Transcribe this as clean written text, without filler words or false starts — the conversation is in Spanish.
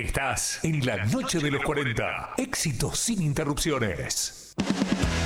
Estás en la noche de los 40. Éxito sin interrupciones.